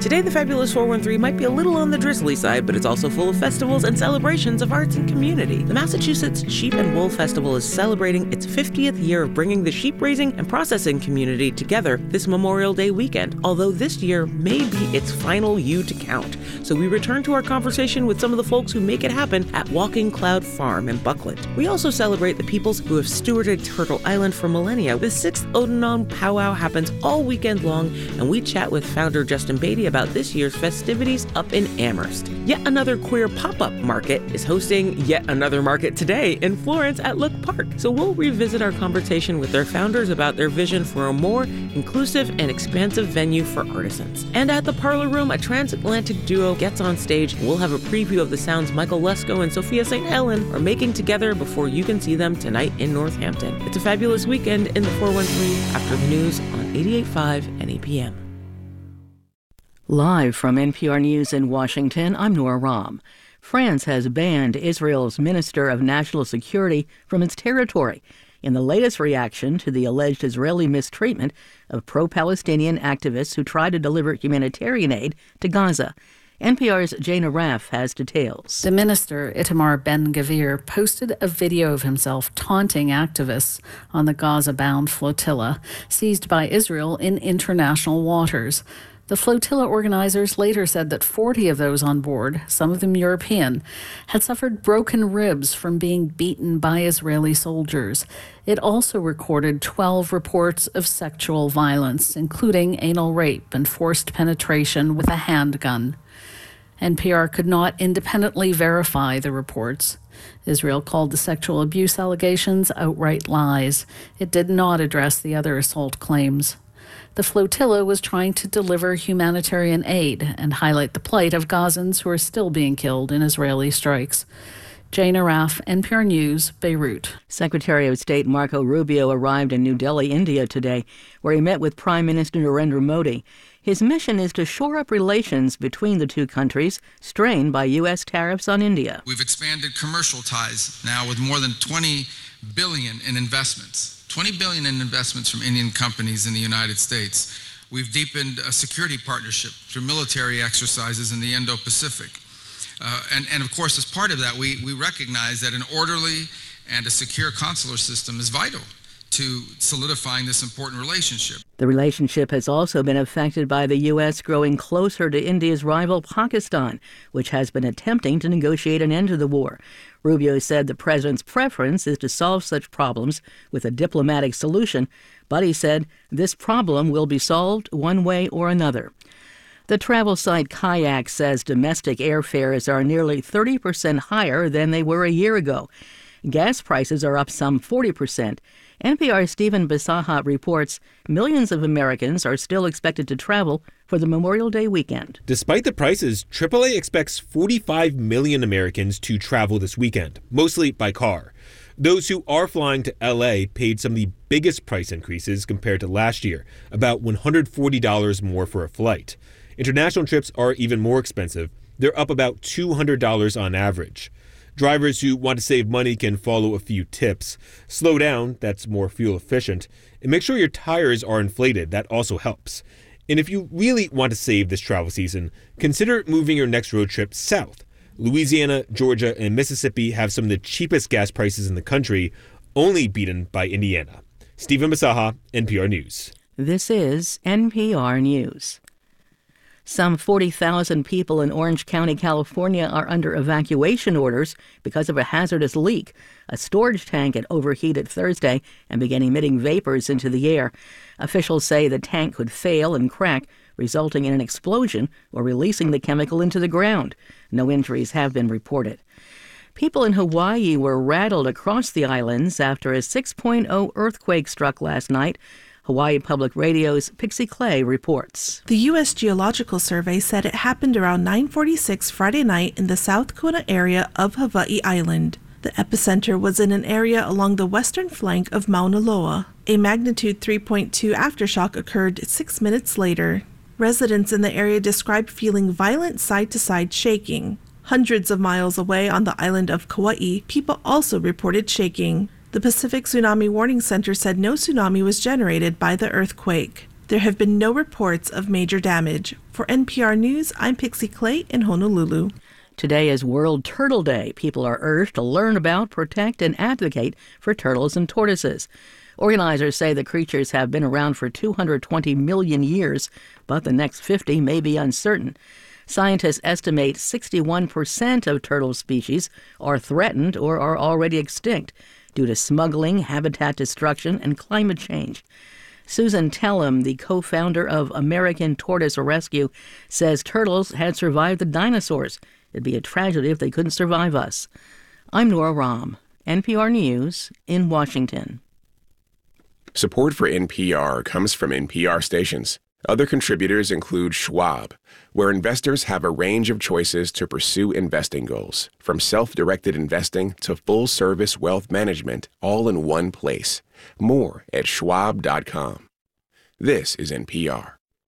Today, the Fabulous 413 might be a little on the drizzly side, but it's also full of festivals and celebrations of arts and community. The Massachusetts Sheep and Wool Festival is celebrating its 50th year of bringing the sheep raising and processing community together this Memorial Day weekend, although this year may be its final U to count. So we return to our conversation with some of the folks who make it happen at Walking Cloud Farm in Buckland. We also celebrate the peoples who have stewarded Turtle Island for millennia. The 6th Odanon Powwow happens all weekend long, and we chat with founder Justin Beatty about this year's festivities up in Amherst. Yet another queer pop-up market is hosting yet another market today in Florence at Look Park. So we'll revisit our conversation with their founders about their vision for a more inclusive and expansive venue for artisans. And at the Parlor Room, a transatlantic duo gets on stage. We'll have a preview of the sounds Michael Lesko and Sophia St. Helen are making together before you can see them tonight in Northampton. It's a fabulous weekend in the 413 after the news on 88.5 NEPM. Live from NPR News in Washington, I'm Nora Rahm. France has banned Israel's Minister of National Security from its territory in the latest reaction to the alleged Israeli mistreatment of pro-Palestinian activists who tried to deliver humanitarian aid to Gaza. NPR's Jana Raff has details. The minister, Itamar Ben-Gvir, posted a video of himself taunting activists on the Gaza-bound flotilla seized by Israel in international waters. The flotilla organizers later said that 40 of those on board, some of them European, had suffered broken ribs from being beaten by Israeli soldiers. It also recorded 12 reports of sexual violence, including anal rape and forced penetration with a handgun. NPR could not independently verify the reports. Israel called the sexual abuse allegations outright lies. It did not address the other assault claims. The flotilla was trying to deliver humanitarian aid and highlight the plight of Gazans who are still being killed in Israeli strikes. Jana Raff, NPR News, Beirut. Secretary of State Marco Rubio arrived in New Delhi, India today, where he met with Prime Minister Narendra Modi. His mission is to shore up relations between the two countries strained by U.S. tariffs on India. We've expanded commercial ties now with more than $20 billion in investments. $20 billion in investments from Indian companies in the United States. We've deepened a security partnership through military exercises in the Indo-Pacific. And of course, as part of that, we recognize that an orderly and a secure consular system is vital to solidifying this important relationship. The relationship has also been affected by the U.S. growing closer to India's rival Pakistan, which has been attempting to negotiate an end to the war. Rubio said the president's preference is to solve such problems with a diplomatic solution, but he said this problem will be solved one way or another. The travel site Kayak says domestic airfares are nearly 30% higher than they were a year ago. Gas prices are up some 40%. NPR's Stephen Bisaha reports millions of Americans are still expected to travel for the Memorial Day weekend. Despite the prices, AAA expects 45 million Americans to travel this weekend, mostly by car. Those who are flying to L.A. paid some of the biggest price increases compared to last year, about $140 more for a flight. International trips are even more expensive. They're up about $200 on average. Drivers who want to save money can follow a few tips. Slow down, that's more fuel efficient. And make sure your tires are inflated, that also helps. And if you really want to save this travel season, consider moving your next road trip south. Louisiana, Georgia, and Mississippi have some of the cheapest gas prices in the country, only beaten by Indiana. Stephen Bisaha, NPR News. This is NPR News. Some 40,000 people in Orange County, California are under evacuation orders because of a hazardous leak. A storage tank had overheated Thursday and began emitting vapors into the air. Officials say the tank could fail and crack, resulting in an explosion or releasing the chemical into the ground. No injuries have been reported. People in Hawaii were rattled across the islands after a 6.0 earthquake struck last night. Hawaii Public Radio's Pixie Clay reports. The U.S. Geological Survey said it happened around 9:46 Friday night in the South Kona area of Hawaii Island. The epicenter was in an area along the western flank of Mauna Loa. A magnitude 3.2 aftershock occurred 6 minutes later. Residents in the area described feeling violent side-to-side shaking. Hundreds of miles away on the island of Kauai, people also reported shaking. The Pacific Tsunami Warning Center said no tsunami was generated by the earthquake. There have been no reports of major damage. For NPR News, I'm Pixie Clay in Honolulu. Today is World Turtle Day. People are urged to learn about, protect, and advocate for turtles and tortoises. Organizers say the creatures have been around for 220 million years, but the next 50 may be uncertain. Scientists estimate 61% of turtle species are threatened or are already extinct due to smuggling, habitat destruction, and climate change. Susan Tellem, the co-founder of American Tortoise Rescue, says turtles had survived the dinosaurs. It'd be a tragedy if they couldn't survive us. I'm Nora Rahm, NPR News in Washington. Support for NPR comes from NPR stations. Other contributors include Schwab, where investors have a range of choices to pursue investing goals, from self-directed investing to full-service wealth management, all in one place. More at schwab.com. This is NPR.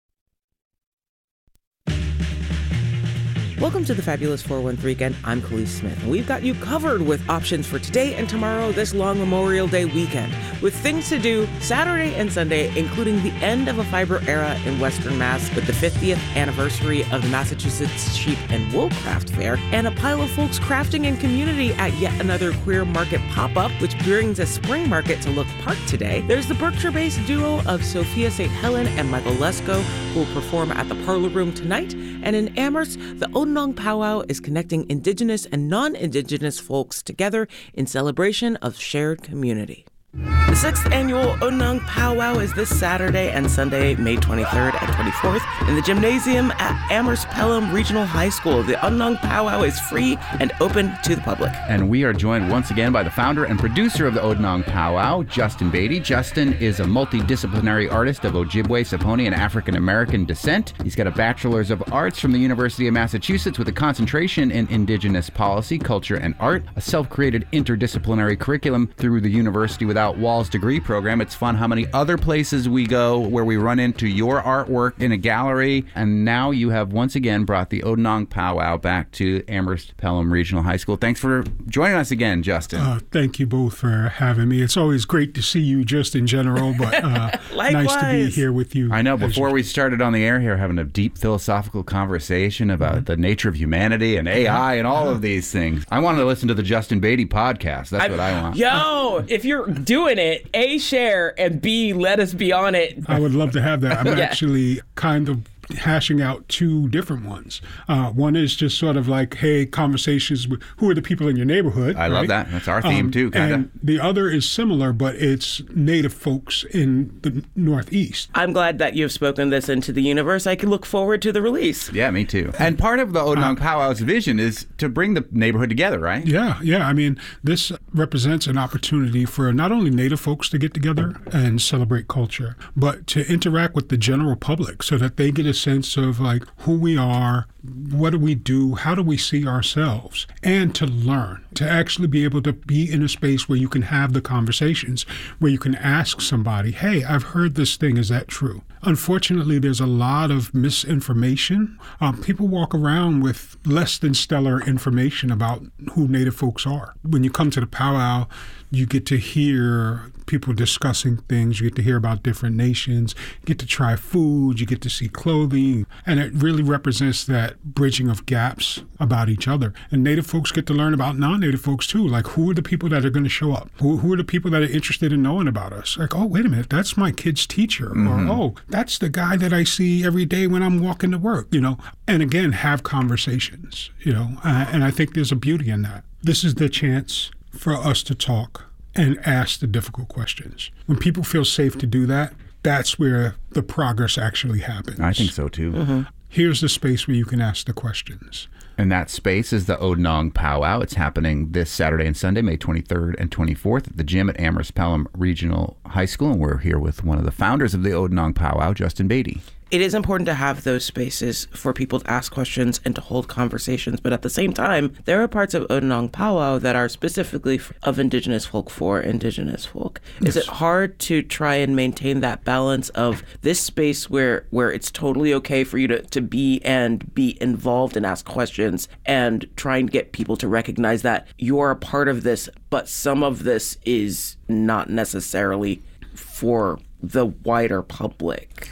Welcome to the Fabulous 413 Weekend. I'm Khalees Smith, and we've got you covered with options for today and tomorrow, this long Memorial Day weekend, with things to do Saturday and Sunday, including the end of a fiber era in Western Mass with the 50th anniversary of the Massachusetts Sheep and Wool Craft Fair, and a pile of folks crafting in community at yet another queer market pop-up, which brings a spring market to Look Park today. There's the Berkshire-based duo of Sophia St. Helen and Michael Lesko, who will perform at the Parlor Room tonight, and in Amherst, the Odinong Powwow is connecting Indigenous and non-Indigenous folks together in celebration of shared community. The 6th annual Odinong Powwow is this Saturday and Sunday, May 23rd and 24th, in the gymnasium at Amherst Pelham Regional High School. The Odinong Powwow is free and open to the public. And we are joined once again by the founder and producer of the Odinong Powwow, Justin Beatty. Justin is a multidisciplinary artist of Ojibwe, Saponi, and African-American descent. He's got a Bachelor's of Arts from the University of Massachusetts with a concentration in Indigenous policy, culture, and art, a self-created interdisciplinary curriculum through the University Without Walls degree program. It's fun how many other places we go where we run into your artwork in a gallery, and now you have once again brought the Odinong Powwow back to Amherst Pelham Regional High School. Thanks for joining us again, Justin. Thank you both for having me. It's always great to see you just in general, but nice to be here with you. I know, before we started on the air here having a deep philosophical conversation about the nature of humanity and AI and all of these things. I wanted to listen to the Justin Beatty podcast. That's what I want. Yo, if you're doing it, A, share, and B, let us be on it. I would love to have that. I'm actually kind of hashing out two different ones. One is just sort of like, hey, conversations with who are the people in your neighborhood. I love that. That's our theme too, kind of. And the other is similar, but it's Native folks in the Northeast. I'm glad that you've spoken this into the universe. I can look forward to the release. Yeah, me too. And part of the Odinong Powwow's vision is to bring the neighborhood together, right? Yeah. I mean, this represents an opportunity for not only Native folks to get together and celebrate culture, but to interact with the general public so that they get a sense of like who we are, what do we do, how do we see ourselves, and to learn, to actually be able to be in a space where you can have the conversations, where you can ask somebody, hey, I've heard this thing, is that true? Unfortunately, there's a lot of misinformation. People walk around with less than stellar information about who Native folks are. When you come to the powwow, you get to hear people discussing things. You get to hear about different nations. You get to try food. You get to see clothing. And it really represents that bridging of gaps about each other. And Native folks get to learn about non-Native folks too. Like, who are the people that are going to show up? Who are the people that are interested in knowing about us? Like, oh, wait a minute, that's my kid's teacher. Or, oh, that's the guy that I see every day when I'm walking to work, And again, have conversations, and I think there's a beauty in that. This is the chance for us to talk and ask the difficult questions. When people feel safe to do that, that's where the progress actually happens. I think so too. Here's the space where you can ask the questions. And that space is the Odinong Powwow. It's happening this Saturday and Sunday, May 23rd and 24th at the gym at Amherst Pelham Regional High School. And we're here with one of the founders of the Odinong Powwow, Justin Beatty. It is important to have those spaces for people to ask questions and to hold conversations, but at the same time, there are parts of Odinong Powwow that are specifically of Indigenous folk for Indigenous folk. Is it hard to try and maintain that balance of this space where it's totally okay for you to be involved and ask questions, and try and get people to recognize that you're a part of this, but some of this is not necessarily for the wider public?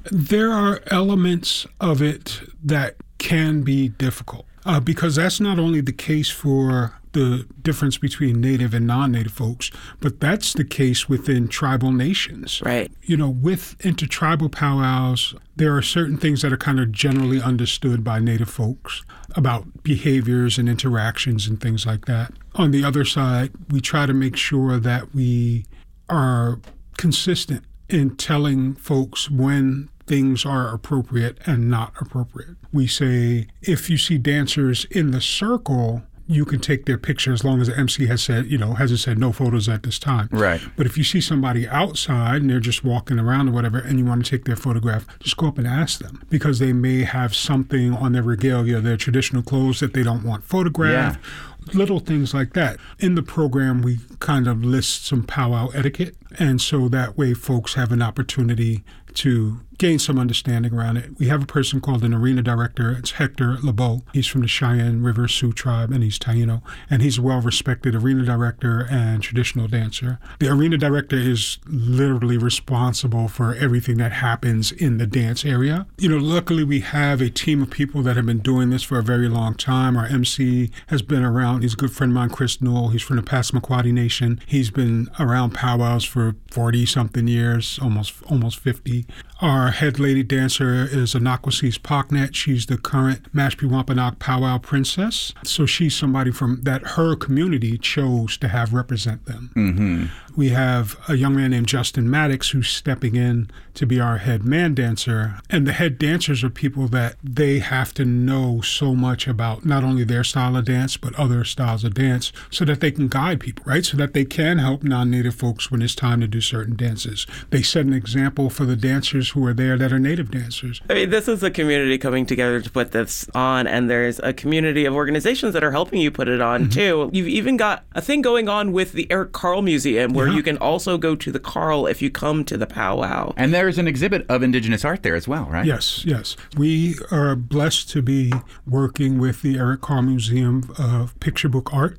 There are elements of it that can be difficult because that's not only the case for the difference between native and non-native folks, but that's the case within tribal nations. Right. You know, with intertribal powwows, there are certain things that are kind of generally understood by native folks about behaviors and interactions and things like that. On the other side, we try to make sure that we are consistent in telling folks when things are appropriate and not appropriate. We say, if you see dancers in the circle, you can take their picture as long as the MC has said, hasn't said no photos at this time. Right. But if you see somebody outside and they're just walking around or whatever and you want to take their photograph, just go up and ask them because they may have something on their regalia, their traditional clothes that they don't want photographed. Yeah. Little things like that. In the program, we kind of list some powwow etiquette. And so that way folks have an opportunity to gain some understanding around it. We have a person called an arena director. It's Hector LeBeau. He's from the Cheyenne River Sioux tribe, and he's Taino. And he's a well-respected arena director and traditional dancer. The arena director is literally responsible for everything that happens in the dance area. Luckily, we have a team of people that have been doing this for a very long time. Our MC has been around. He's a good friend of mine, Chris Newell. He's from the Passamaquoddy Nation. He's been around powwows for 40-something years, almost 50. Our head lady dancer is Anaquasis Pocknet. She's the current Mashpee Wampanoag powwow princess. So she's somebody from that her community chose to have represent them. Mm-hmm. We have a young man named Justin Maddox who's stepping in to be our head man dancer. And the head dancers are people that they have to know so much about not only their style of dance, but other styles of dance so that they can guide people, right? So that they can help non-native folks when it's time to do certain dances. They set an example for the dancers who are there that are native dancers. I mean, this is a community coming together to put this on, and there's a community of organizations that are helping you put it on, too. You've even got a thing going on with the Eric Carle Museum where you can also go to the Carle if you come to the powwow. And there's an exhibit of indigenous art there as well, right? Yes. We are blessed to be working with the Eric Carle Museum of Picture Book Art.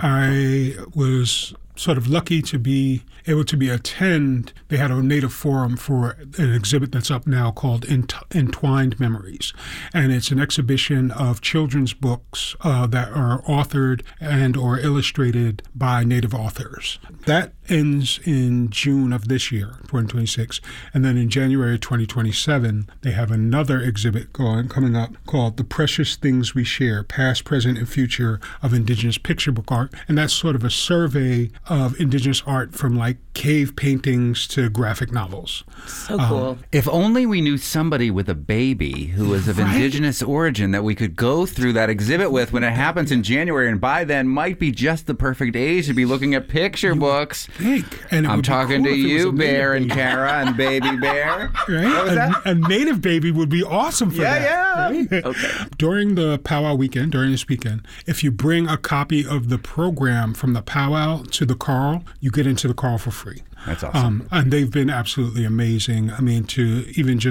I was sort of lucky to be able to attend. They had a native forum for an exhibit that's up now called Entwined Memories. And it's an exhibition of children's books that are authored and or illustrated by native authors. That ends in June of this year, 2026. And then in January 2027, they have another exhibit coming up called The Precious Things We Share, Past, Present, and Future of Indigenous Picture Book Art. And that's sort of a survey of indigenous art from like cave paintings to graphic novels. So cool. If only we knew somebody with a baby who was of indigenous origin that we could go through that exhibit with when it happens in January, and by then might be just the perfect age to be looking at picture books. And I'm talking to you, Bear and Kara and Baby Bear. Right? What was that? A native baby would be awesome for that. Yeah. Right? Okay. During the powwow weekend, during this weekend, if you bring a copy of the program from the powwow to the Carle, you get into the Carle for free. That's awesome. And they've been absolutely amazing. I mean, to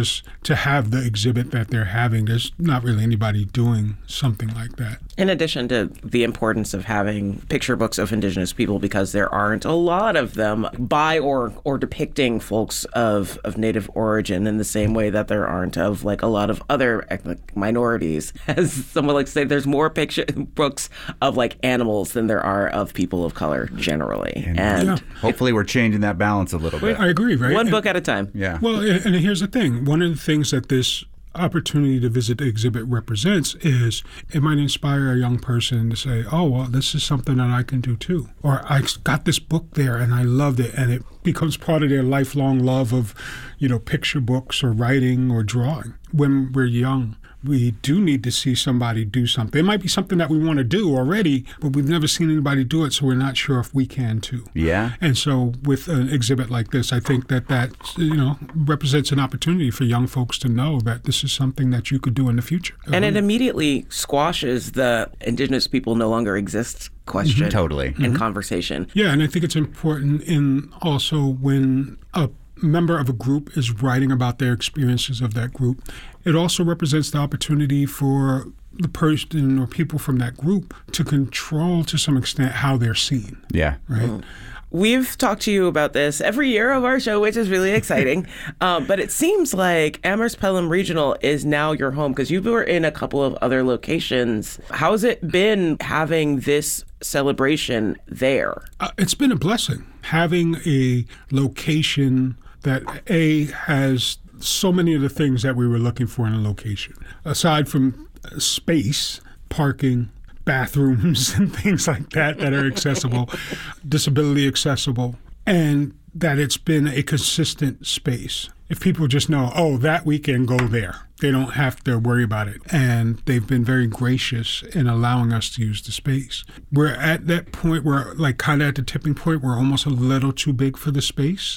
have the exhibit that they're having, there's not really anybody doing something like that. In addition to the importance of having picture books of indigenous people, because there aren't a lot of them by or depicting folks of native origin in the same way that there aren't of like a lot of other ethnic minorities. As someone likes to say, there's more picture books of like animals than there are of people of color generally. And hopefully we're changing that balance a little bit. I agree, right? One book at a time. Yeah. Well, and here's the thing. One of the things that this opportunity to visit the exhibit represents is it might inspire a young person to say, oh, well, this is something that I can do too. Or I got this book there and I loved it, and it becomes part of their lifelong love of, picture books or writing or drawing. When we're young, we do need to see somebody do something. It might be something that we want to do already, but we've never seen anybody do it, so we're not sure if we can too. Yeah. And so with an exhibit like this, I think that represents an opportunity for young folks to know that this is something that you could do in the future. And it immediately squashes the indigenous people no longer exist question. Totally. In conversation. Yeah, and I think it's important in also when a member of a group is writing about their experiences of that group, it also represents the opportunity for the person or people from that group to control to some extent how they're seen. Yeah. Right? We've talked to you about this every year of our show, which is really exciting. But it seems like Amherst Pelham Regional is now your home because you were in a couple of other locations. How's it been having this celebration there? It's been a blessing having a location that has so many of the things that we were looking for in a location. Aside from space, parking, bathrooms, and things like that are accessible, disability accessible, and that it's been a consistent space. If people just know, that weekend, go there. They don't have to worry about it. And they've been very gracious in allowing us to use the space. We're at that point where, kind of at the tipping point, we're almost a little too big for the space.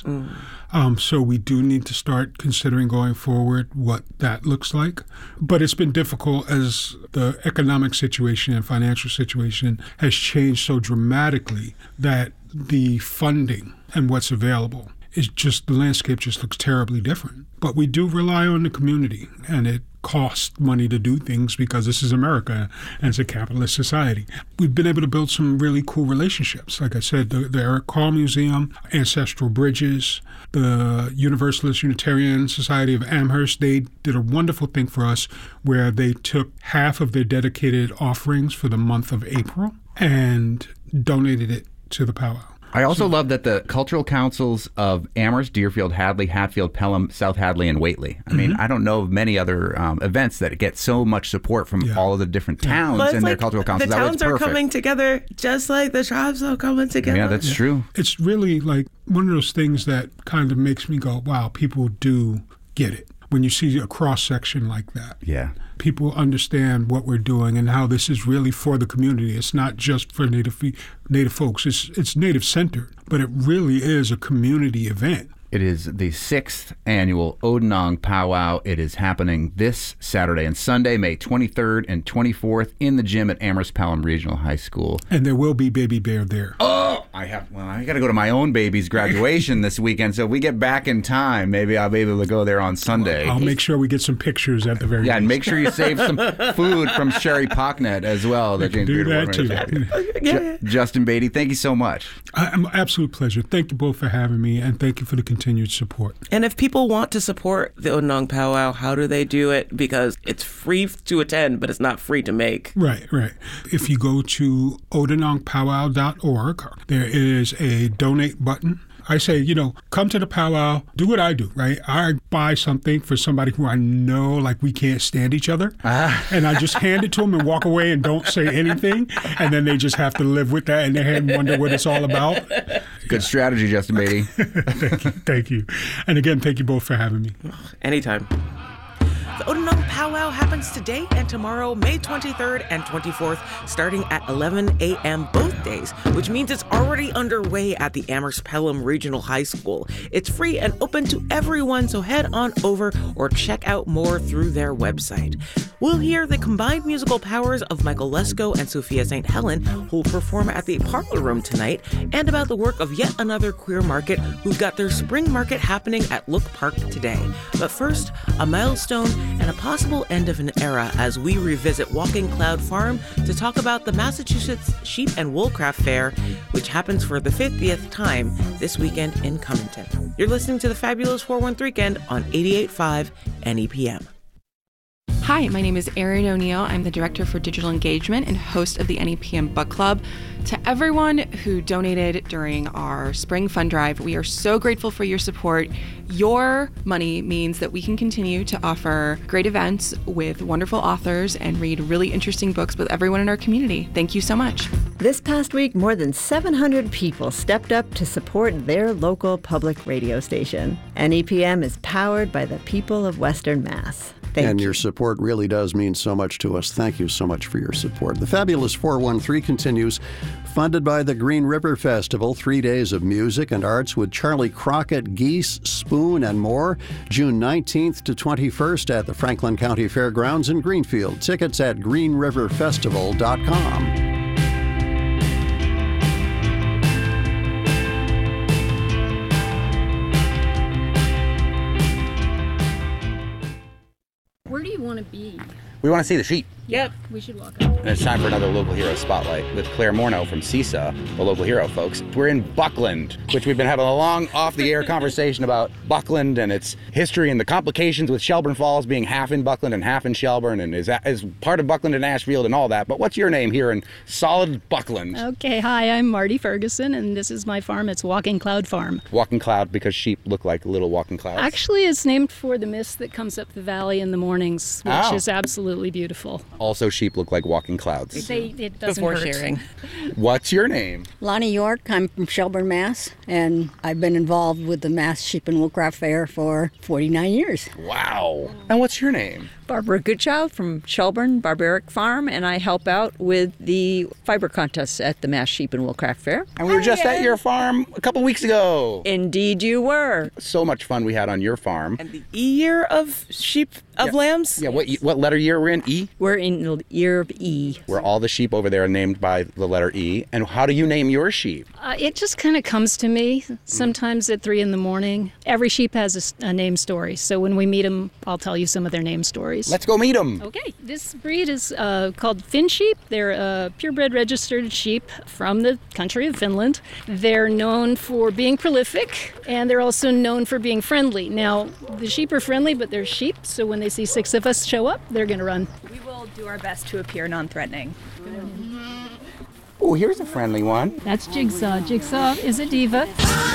So we do need to start considering going forward what that looks like. But it's been difficult as the economic situation and financial situation has changed so dramatically that the funding and what's available is just, the landscape just looks terribly different. But we do rely on the community, and it costs money to do things because this is America and it's a capitalist society. We've been able to build some really cool relationships. Like I said, the Eric Carle Museum, Ancestral Bridges, the Universalist Unitarian Society of Amherst, they did a wonderful thing for us where they took half of their dedicated offerings for the month of April and donated it to the powwow. I also love that the cultural councils of Amherst, Deerfield, Hadley, Hatfield, Pelham, South Hadley, and Whately. I mean, I don't know of many other events that get so much support from all of the different towns and their cultural councils. The towns are coming together just like the tribes are coming together. Yeah, that's true. It's really like one of those things that kind of makes me go, wow, people do get it. When you see a cross-section like that. Yeah. People understand what we're doing and how this is really for the community. It's not just for Native folks. It's Native-centered, but it really is a community event. It is the 6th annual Odenong Powwow. It is happening this Saturday and Sunday, May 23rd and 24th in the gym at Amherst Pelham Regional High School. And there will be Baby Bear there. Oh, I got to go to my own baby's graduation this weekend. So if we get back in time, maybe I'll be able to go there on Sunday. I'll make sure we get some pictures at the very and make sure you save some food from Sherry Pocknet as well. We can do that too. Justin Beatty, thank you so much. An absolute pleasure. Thank you both for having me, and thank you for the continued support. And if people want to support the Odenong Powwow, how do they do it? Because it's free to attend, but it's not free to make. Right. If you go to odenongpowwow.org, there is a donate button. I say, come to the powwow, do what I do, right? I buy something for somebody who I know, like, we can't stand each other, and I just hand it to them and walk away and don't say anything, and then they just have to live with that in their head and wonder what it's all about. Good strategy, Justin Beatty. Thank you. And again, thank you both for having me. Anytime. The Odenong Powwow happens today and tomorrow, May 23rd and 24th, starting at 11 a.m. both days, which means it's already underway at the Amherst Pelham Regional High School. It's free and open to everyone, so head on over or check out more through their website. We'll hear the combined musical powers of Michael Lesko and Sophia St. Helen, who will perform at the Parlor Room tonight, and about the work of yet another queer market who've got their spring market happening at Look Park today. But first, a milestone and a possible end of an era as we revisit Walking Cloud Farm to talk about the Massachusetts Sheep and Woolcraft Fair, which happens for the 50th time this weekend in Cummington. You're listening to the Fabulous 413 Weekend on 88.5 NEPM. Hi, my name is Erin O'Neill. I'm the Director for Digital Engagement and host of the NEPM Book Club. To everyone who donated during our spring fund drive, we are so grateful for your support. Your money means that we can continue to offer great events with wonderful authors and read really interesting books with everyone in our community. Thank you so much. This past week, more than 700 people stepped up to support their local public radio station. NEPM is powered by the people of Western Mass. And your support really does mean so much to us. Thank you so much for your support. The Fabulous 413 continues, funded by the Green River Festival, 3 days of music and arts with Charlie Crockett, geese, spoon, and more. June 19th to 21st at the Franklin County Fairgrounds in Greenfield. Tickets at greenriverfestival.com. Where do you want to be? We want to see the sheep. Yep. We should walk up. And it's time for another Local Hero Spotlight with Claire Morneau from CISA, the local hero, folks. We're in Buckland, which we've been having a long off-the-air conversation about Buckland and its history and the complications with Shelburne Falls being half in Buckland and half in Shelburne and is part of Buckland and Ashfield and all that. But what's your name here in solid Buckland? Okay, hi, I'm Marty Ferguson, and this is my farm. It's Walking Cloud Farm. Walking Cloud because sheep look like little walking clouds? Actually, it's named for the mist that comes up the valley in the mornings, which is absolutely beautiful. Also, sheep look like walking clouds. It doesn't Before hurt. sharing. What's your name? Lonnie York. I'm from Shelburne, Mass. And I've been involved with the Mass Sheep and Woolcraft Fair for 49 years. Wow. And what's your name? Barbara Goodchild from Shelburne Barbaric Farm, and I help out with the fiber contests at the Mass Sheep and Woolcraft Fair. And we were just at your farm a couple weeks ago. Indeed you were. So much fun we had on your farm. And the year of sheep of lambs? Yeah, what letter year we're in? E? We're in the year of E. Where all the sheep over there are named by the letter E. And how do you name your sheep? It just kind of comes to me sometimes at 3 in the morning. Every sheep has a name story, so when we meet them, I'll tell you some of their name stories. Let's go meet them. Okay, this breed is called Finn sheep. They're a purebred registered sheep from the country of Finland. They're known for being prolific, and they're also known for being friendly. Now, the sheep are friendly, but they're sheep, so when they see 6 of us show up, they're going to run. We will do our best to appear non-threatening. Oh, here's a friendly one. That's Jigsaw. Jigsaw is a diva.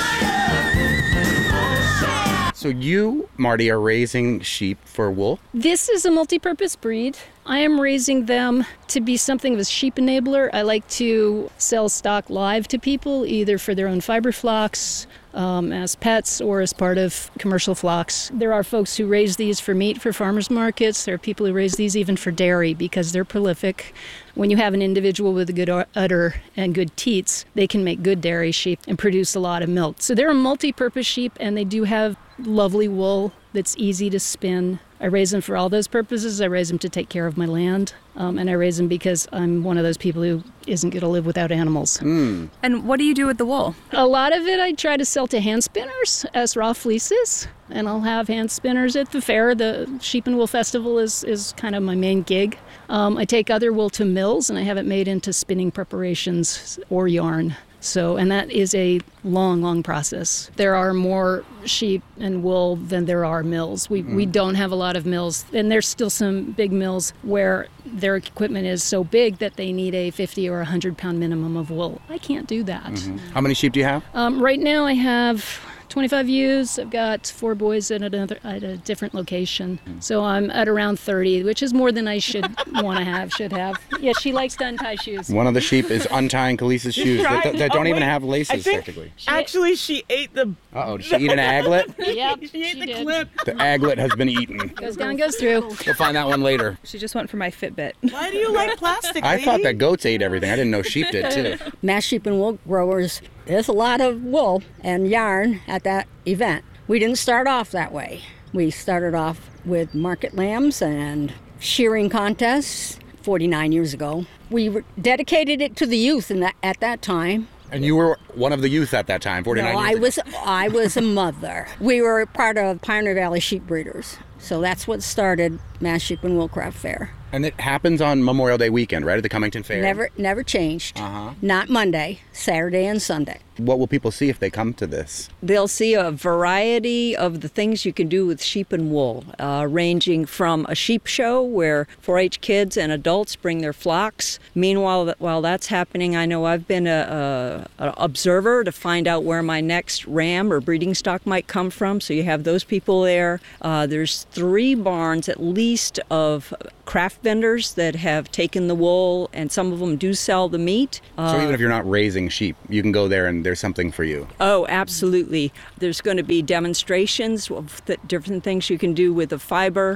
So you, Marty, are raising sheep for wool? This is a multi-purpose breed. I am raising them to be something of a sheep enabler. I like to sell stock live to people, either for their own fiber flocks, as pets, or as part of commercial flocks. There are folks who raise these for meat for farmers markets. There are people who raise these even for dairy because they're prolific. When you have an individual with a good udder and good teats, they can make good dairy sheep and produce a lot of milk. So they're a multi-purpose sheep, and they do have lovely wool that's easy to spin. I raise them for all those purposes. I raise them to take care of my land, and I raise them because I'm one of those people who isn't going to live without animals. And what do you do with the wool? A lot of it I try to sell to hand spinners as raw fleeces, and I'll have hand spinners at the fair. The Sheep and Wool Festival is kind of my main gig. I take other wool to mills, and I have it made into spinning preparations or yarn. And that is a long, long process. There are more sheep and wool than there are mills. We don't have a lot of mills, and there's still some big mills where their equipment is so big that they need a 50 or 100 pound minimum of wool. I can't do that. How many sheep do you have? Right now I have 25 ewes. I've got 4 boys at a different location. So I'm at around 30, which is more than I should should have. Yeah, she likes to untie shoes. One of the sheep is untying Khalees's shoes that don't even have laces, technically. Actually, she ate the... Uh-oh, did she eat an aglet? Yep, she ate the clip. The aglet has been eaten. Goes down, goes through. We'll find that one later. She just went for my Fitbit. Why do you like plastic, I lady? thought that goats ate everything. I didn't know sheep did, too. Mass Sheep and Wool Growers, there's a lot of wool and yarn at that event. We didn't start off that way. We started off with market lambs and shearing contests 49 years ago. We dedicated it to the youth at that time. And you were one of the youth at that time, 49 years ago. I was a mother. We were part of Pioneer Valley Sheep Breeders. So that's what started Mass Sheep and Woolcraft Fair. And it happens on Memorial Day weekend, right, at the Cummington Fair? Never changed. Not Monday, Saturday and Sunday. What will people see if they come to this? They'll see a variety of the things you can do with sheep and wool, ranging from a sheep show where 4-H kids and adults bring their flocks. Meanwhile, while that's happening, I know I've been an observer to find out where my next ram or breeding stock might come from, so you have those people there. There's 3 barns at least of craft vendors that have taken the wool, and some of them do sell the meat. So even if you're not raising sheep, you can go there and there's something for you. Oh, absolutely. There's going to be demonstrations of the different things you can do with the fiber.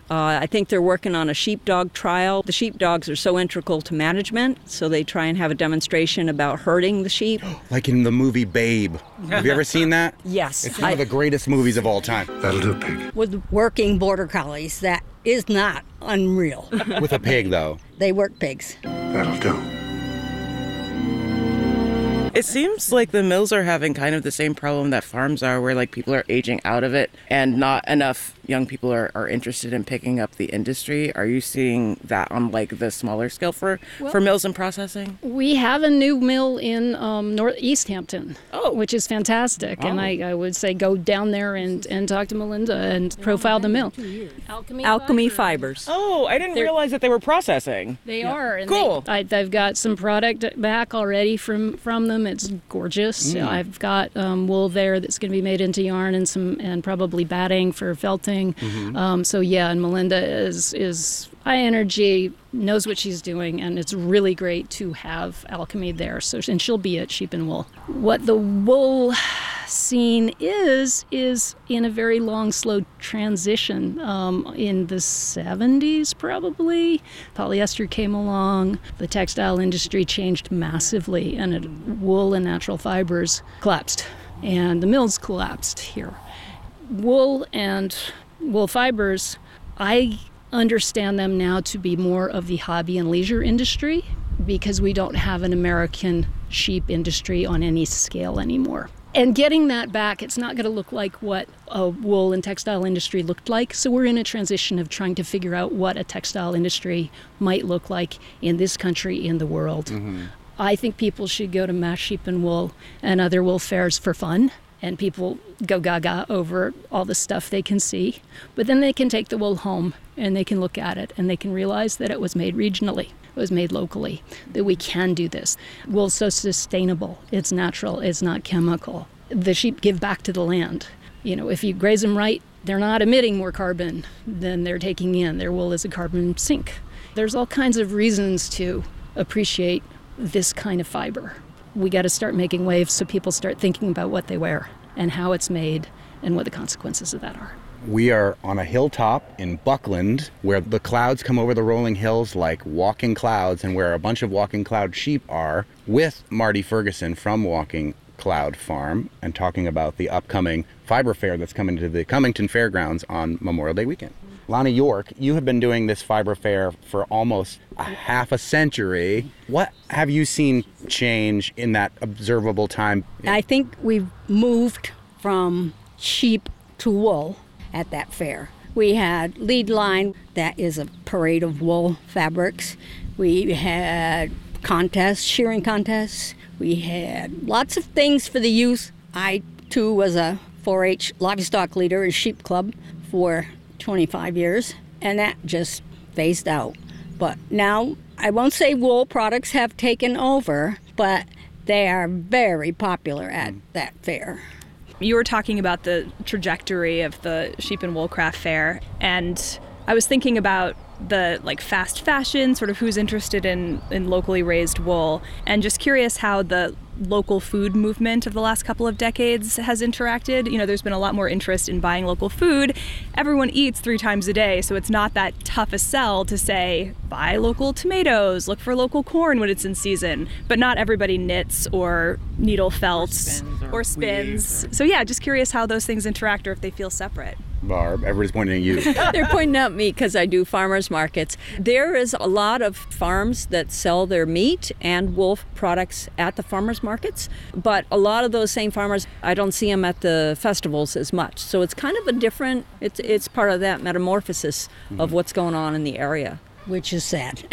I think they're working on a sheepdog trial. The sheepdogs are so integral to management, so they try and have a demonstration about herding the sheep. Like in the movie Babe. Have you ever seen that? Yes. It's one of the greatest movies of all time. That'll do, pig. With working border collies, that is not unreal. With a pig, though. They work pigs. That'll do. It seems like the mills are having kind of the same problem that farms are, where like people are aging out of it and not enough young people are interested in picking up the industry. Are you seeing that on like the smaller scale for mills and processing? We have a new mill in East Hampton, which is fantastic. And I would say go down there and talk to Melinda and profile the mill. Alchemy Fibers. Oh, I didn't realize that they were processing. They are. And cool. I've got some product back already from them. It's gorgeous. I've got wool there that's going to be made into yarn and probably batting for felting. And Melinda is high energy, knows what she's doing, and it's really great to have Alchemy there. And she'll be at Sheep and Wool. What the wool scene is in a very long, slow transition. In the 70s, probably, polyester came along. The textile industry changed massively, and wool and natural fibers collapsed, and the mills collapsed here. Wool and wool fibers, I understand them now to be more of the hobby and leisure industry because we don't have an American sheep industry on any scale anymore. And getting that back, it's not going to look like what a wool and textile industry looked like. So we're in a transition of trying to figure out what a textile industry might look like in this country, in the world. I think people should go to Mass Sheep and Wool and other wool fairs for fun. And people go gaga over all the stuff they can see. But then they can take the wool home and they can look at it and they can realize that it was made regionally, it was made locally, that we can do this. Wool's so sustainable, it's natural, it's not chemical. The sheep give back to the land. You know, if you graze them right, they're not emitting more carbon than they're taking in. Their wool is a carbon sink. There's all kinds of reasons to appreciate this kind of fiber. We got to start making waves so people start thinking about what they wear and how it's made and what the consequences of that are. We are on a hilltop in Buckland where the clouds come over the rolling hills like walking clouds, and where a bunch of walking cloud sheep are, with Marty Ferguson from Walking Cloud Farm, and talking about the upcoming fiber fair that's coming to the Cummington Fairgrounds on Memorial Day weekend. Lonnie York, you have been doing this fiber fair for almost a half a century. What have you seen change in that observable time? I think we've moved from sheep to wool at that fair. We had Lead Line, that is a parade of wool fabrics. We had contests, shearing contests. We had lots of things for the youth. I, too, was a 4-H livestock leader in Sheep Club for 25 years, and that just phased out. But now, I won't say wool products have taken over, but they are very popular at that fair. You were talking about the trajectory of the Sheep and Wool Craft Fair, and I was thinking about the fast fashion, sort of who's interested in locally raised wool, and just curious how the local food movement of the last couple of decades has interacted. You know, there's been a lot more interest in buying local food. Everyone eats 3 times a day, so it's not that tough a sell to say, buy local tomatoes, look for local corn when it's in season. But not everybody knits or needle felts or spins. So yeah, just curious how those things interact or if they feel separate. Barb, everybody's pointing at you. They're pointing at me because I do farmers markets. There is a lot of farms that sell their meat and wool products at the farmers markets, but a lot of those same farmers, I don't see them at the festivals as much. So it's kind of a different, it's part of that metamorphosis of what's going on in the area. Which is sad,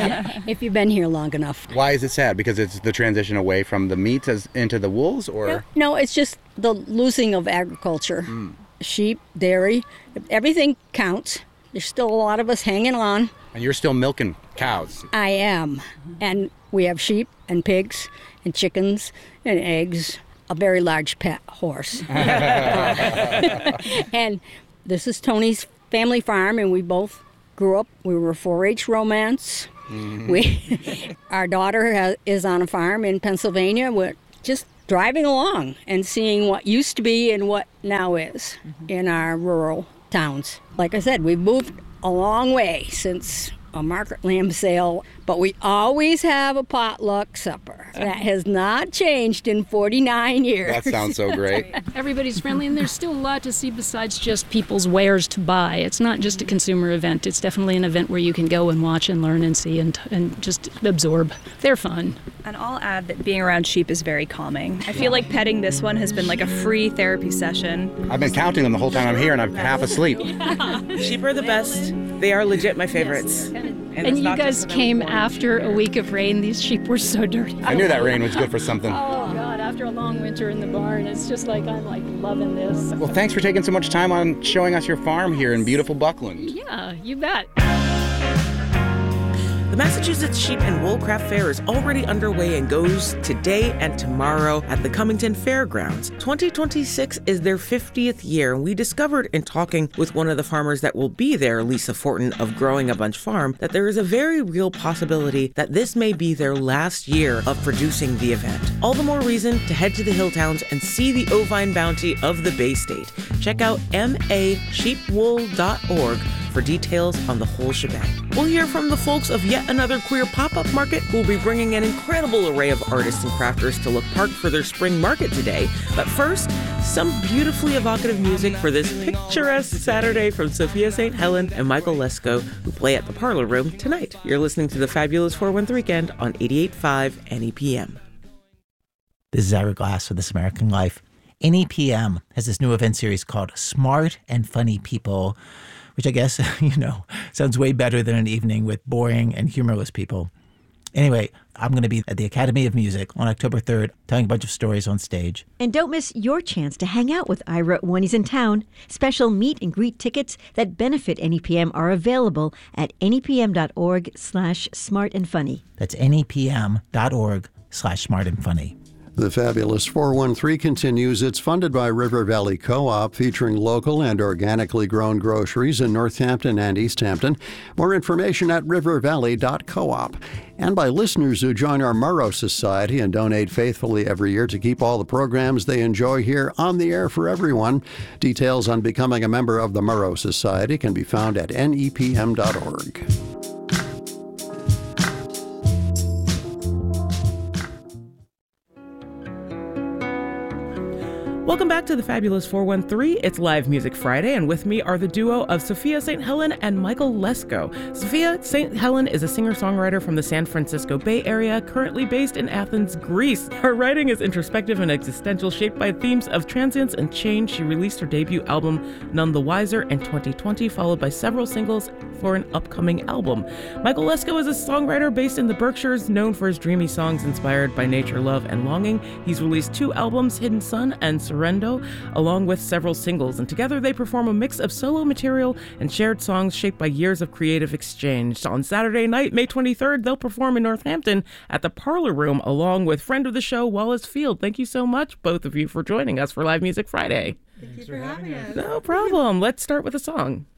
if you've been here long enough. Why is it sad? Because it's the transition away from the meats into the wools, or? No, it's just the losing of agriculture. Sheep, dairy, everything counts. There's still a lot of us hanging on. And you're still milking cows. I am. And we have sheep and pigs and chickens and eggs, a very large pet horse. And this is Tony's family farm, and we both grew up. We were 4-H romance. Our daughter is on a farm in Pennsylvania. We're just driving along and seeing what used to be and what now is in our rural towns. Like I said, we've moved a long way since a market lamb sale But we always have a potluck supper. That has not changed in 49 years. That sounds so great. Everybody's friendly, and there's still a lot to see besides just people's wares to buy. It's not just a consumer event. It's definitely an event where you can go and watch and learn and see and just absorb. They're fun. And I'll add that being around sheep is very calming. I feel like petting this one has been like a free therapy session. I've been counting them the whole time I'm here, and I'm half asleep. Sheep are the best. They are legit my favorites. And you guys came after a week of rain. These sheep were so dirty. I knew that rain was good for something. Oh, God, after a long winter in the barn, it's just like I'm like loving this. Well, thanks for taking so much time on showing us your farm here in beautiful Buckland. Yeah, you bet. The Massachusetts Sheep and Wool Craft Fair is already underway and goes today and tomorrow at the Cummington Fairgrounds. 2026 is their 50th year, and we discovered in talking with one of the farmers that will be there, Lisa Fortin of Growing a Bunch Farm, that there is a very real possibility that this may be their last year of producing the event. All the more reason to head to the Hilltowns and see the ovine bounty of the Bay State. Check out masheepwool.org for details on the whole shebang. We'll hear from the folks of yet another queer pop-up market who will be bringing an incredible array of artists and crafters to Look Park for their spring market today. But first, some beautifully evocative music for this picturesque Saturday from Sophia St. Helen and Michael Lesko, who play at the Parlor Room tonight. You're listening to the Fabulous 413 Weekend on 88.5 NEPM. This is Ira Glass with This American Life. NEPM has this new event series called Smart and Funny People, which I guess, sounds way better than an evening with boring and humorless people. Anyway, I'm going to be at the Academy of Music on October 3rd, telling a bunch of stories on stage. And don't miss your chance to hang out with Ira when he's in town. Special meet and greet tickets that benefit NEPM are available at nepm.org/smartandfunny. That's nepm.org/smartandfunny. The Fabulous 413 continues. It's funded by River Valley Co-op, featuring local and organically grown groceries in Northampton and East Hampton. More information at rivervalley.coop. And by listeners who join our Murrow Society and donate faithfully every year to keep all the programs they enjoy here on the air for everyone. Details on becoming a member of the Murrow Society can be found at nepm.org. Welcome back to the Fabulous 413. It's Live Music Friday, and with me are the duo of Sophia St. Helen and Michael Lesko. Sophia St. Helen is a singer-songwriter from the San Francisco Bay Area, currently based in Athens, Greece. Her writing is introspective and existential, shaped by themes of transience and change. She released her debut album, None the Wiser, in 2020, followed by several singles for an upcoming album. Michael Lesko is a songwriter based in the Berkshires, known for his dreamy songs inspired by nature, love, and longing. He's released 2 albums, Hidden Sun and Sorrento, along with several singles, and together they perform a mix of solo material and shared songs shaped by years of creative exchange. On Saturday night, May 23rd, they'll perform in Northampton at the Parlor Room, along with friend of the show, Wallace Field. Thank you so much, both of you, for joining us for Live Music Friday. Thank you for having us. No problem. Let's start with a song.